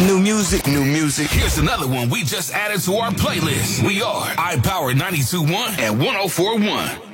New music, new music. Here's another one we just added to our playlist. We are iPower 92.1 and 104.1.